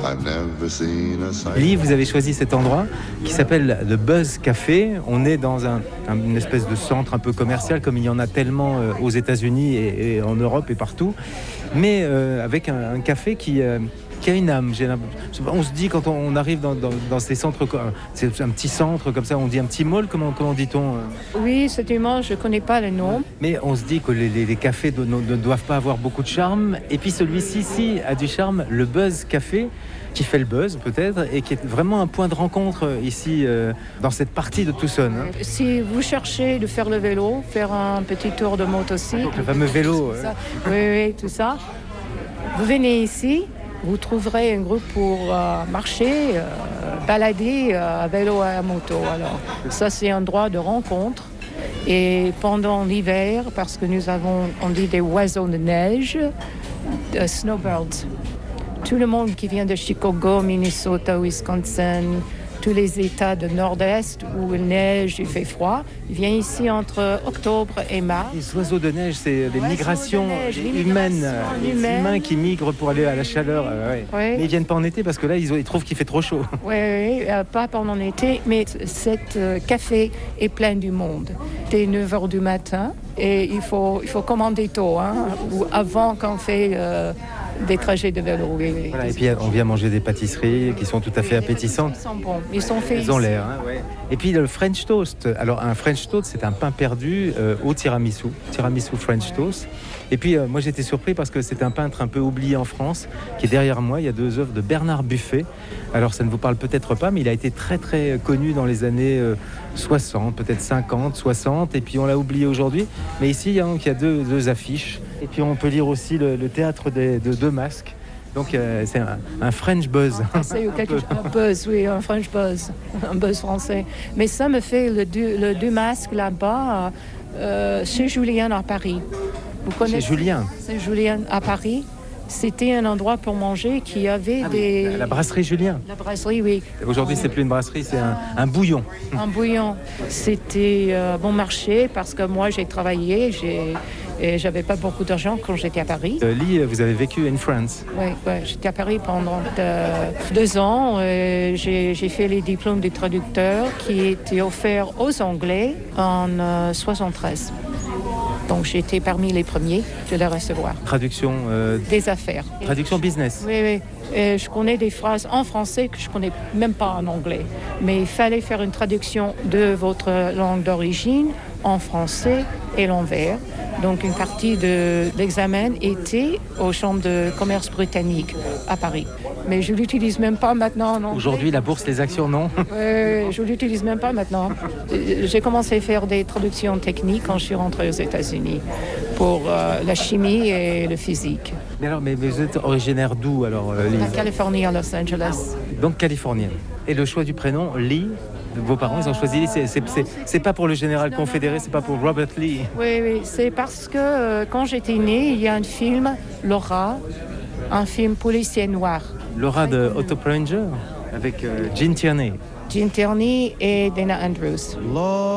Lee, vous avez choisi cet endroit qui s'appelle le Buzz Café. On est dans une espèce de centre un peu commercial, comme il y en a tellement aux États-Unis et en Europe et partout, mais avec un café qui a une âme. On se dit quand on arrive dans ces centres, c'est un petit centre comme ça, on dit un petit mall, comment dit-on Oui, c'est du mall, je ne connais pas le nom. Mais on se dit que les cafés ne doivent pas avoir beaucoup de charme, et puis celui-ci a du charme, le Buzz Café, qui fait le buzz peut-être, et qui est vraiment un point de rencontre ici, dans cette partie de Tucson. Si vous cherchez de faire le vélo, faire un petit tour de motocycle... Donc le fameux vélo. Oui, tout ça. Vous venez ici, vous trouverez un groupe pour marcher, balader à vélo et à moto. Alors, ça, c'est un endroit de rencontre. Et pendant l'hiver, parce que on dit des oiseaux de neige, snowbirds. Tout le monde qui vient de Chicago, Minnesota, Wisconsin, tous les États du Nord-Est où il neige, il fait froid, vient ici entre octobre et mars. Les oiseaux de neige, c'est des migrations humaines, les humains qui migrent pour aller à la chaleur. Mais ils ne viennent pas en été parce que là, ils trouvent qu'il fait trop chaud. Oui, pas pendant l'été, mais cet café est plein du monde. Dès 9h du matin, et il faut commander tôt, ou avant qu'on fait... des trajets de vélo. Voilà, et puis on vient manger des pâtisseries qui sont tout à fait appétissantes. Ils sont bons, ils sont faits ici. Ils ont l'air. Et puis le French Toast. Alors un French Toast, c'est un pain perdu au tiramisu French Toast. Et puis moi j'étais surpris parce que c'est un peintre un peu oublié en France qui est derrière moi. Il y a 2 œuvres de Bernard Buffet. Alors ça ne vous parle peut-être pas, mais il a été très très connu dans les années 60, peut-être 50, 60, et puis on l'a oublié aujourd'hui. Mais ici il y a 2 affiches. Et puis on peut lire aussi le théâtre de 2 masques. Donc c'est un French buzz. Un buzz, oui, un French buzz, un buzz français. Mais ça me fait le 2 masques là-bas, chez Julien à Paris. Vous connaissez Chez Julien. C'est Julien à Paris. C'était un endroit pour manger qui avait des... La brasserie Julien. La brasserie, oui. Aujourd'hui, c'est plus une brasserie, c'est un bouillon. Un bouillon. C'était bon marché parce que moi, j'ai travaillé, et j'avais pas beaucoup d'argent quand j'étais à Paris. Lee, vous avez vécu en France. Oui, j'étais à Paris pendant 2 ans. J'ai fait les diplômes de traducteur qui étaient offerts aux Anglais en 73. Donc j'étais parmi les premiers de les recevoir. Traduction des affaires. Traduction business. Oui. Et je connais des phrases en français que je connais même pas en anglais. Mais il fallait faire une traduction de votre langue d'origine en français et l'envers. Donc une partie de l'examen était aux chambres de commerce britanniques à Paris. Mais je l'utilise même pas maintenant. Non. Aujourd'hui, la bourse, les actions, non? Je l'utilise même pas maintenant. J'ai commencé à faire des traductions techniques quand je suis rentrée aux États-Unis pour la chimie et le physique. Mais vous êtes originaire d'où alors, Lee? La Californie, à Los Angeles. Donc californienne. Et le choix du prénom, Lee, vos parents, ils ont choisi Lee. C'est pas pour le général confédéré, c'est pas pour Robert Lee. Oui, c'est parce que quand j'étais née, il y a un film, Laura, un film policier noir. Laura de Otto Preminger avec Gene Tierney. Gene Tierney et Dana Andrews.